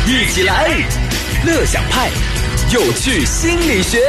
一起来，乐享派有趣心理学。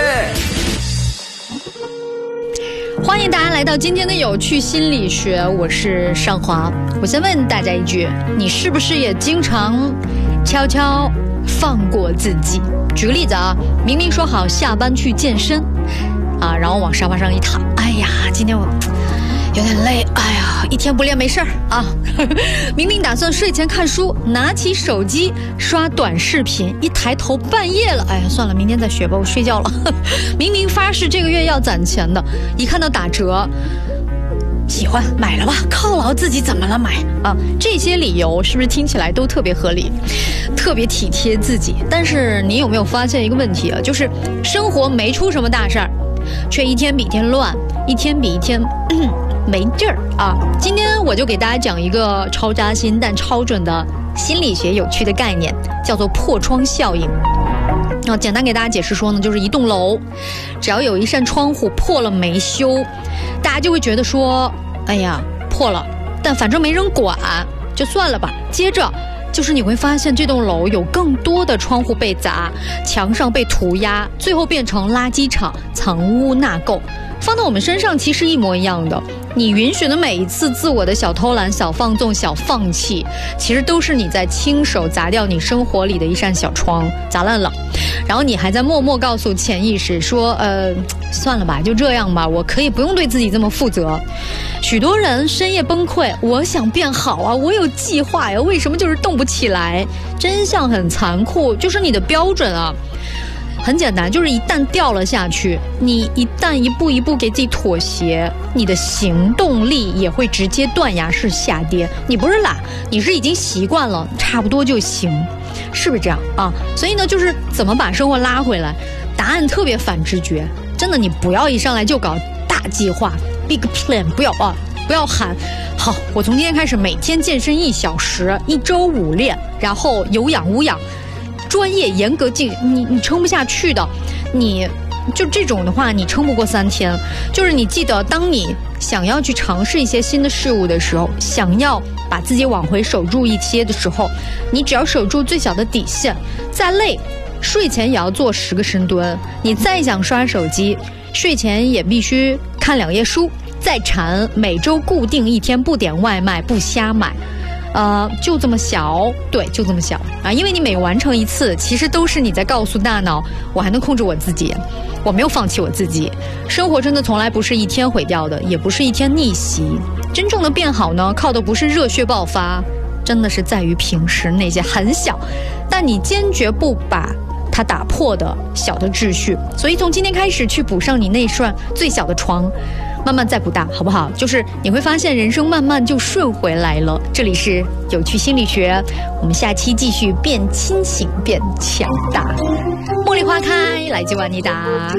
欢迎大家来到今天的有趣心理学，我是尚华。我先问大家一句，你是不是也经常悄悄放过自己？举个例子啊，明明说好下班去健身啊，然后往沙发上一躺，哎呀，今天我有点累，哎呀，一天不练没事儿啊。明明打算睡前看书，拿起手机刷短视频，一抬头半夜了，哎呀，算了，明天再学吧，我睡觉了。明明发誓这个月要攒钱的，一看到打折，喜欢买了吧，犒劳自己，怎么了买啊？这些理由是不是听起来都特别合理，特别体贴自己？但是你有没有发现一个问题啊？就是生活没出什么大事儿，却一天比一天乱，一天比一天没劲儿啊！今天我就给大家讲一个超扎心但超准的心理学有趣的概念，叫做破窗效应。简单给大家解释说呢，就是一栋楼只要有一扇窗户破了没修，大家就会觉得说，哎呀，破了，但反正没人管，就算了吧。接着就是你会发现这栋楼有更多的窗户被砸，墙上被涂鸦，最后变成垃圾场，藏污纳垢。放到我们身上其实一模一样的，你允许的每一次自我的小偷懒、小放纵、小放弃，其实都是你在亲手砸掉你生活里的一扇小窗，砸烂了。然后你还在默默告诉潜意识说，算了吧，就这样吧，我可以不用对自己这么负责。许多人深夜崩溃，我想变好啊，我有计划呀，为什么就是动不起来？真相很残酷，就是你的标准啊，很简单，就是一旦掉了下去，你一旦一步一步给自己妥协，你的行动力也会直接断崖式下跌。你不是懒，你是已经习惯了，差不多就行，是不是这样啊？所以呢，就是怎么把生活拉回来，答案特别反直觉。真的，你不要一上来就搞大计划 big plan， 不要喊好，我从今天开始每天健身1小时，1周5练，然后有氧无氧，专业严格进，你撑不下去的。你就这种的话，你撑不过3天。就是你记得，当你想要去尝试一些新的事物的时候，想要把自己往回守住一些的时候，你只要守住最小的底线，再累，睡前也要做10个深蹲。你再想刷手机，睡前也必须看2页书。再馋，每周固定1天不点外卖，不瞎买。就这么小，对，就这么小啊！因为你每完成一次，其实都是你在告诉大脑，我还能控制我自己，我没有放弃我自己。生活真的从来不是一天毁掉的，也不是一天逆袭。真正的变好呢，靠的不是热血爆发，真的是在于平时那些很小，但你坚决不把它打破的小的秩序。所以从今天开始，去补上你那扇最小的床。慢慢再补大，好不好？就是你会发现人生慢慢就顺回来了。这里是有趣心理学，我们下期继续变清醒变强大。茉莉花开，来自万妮达。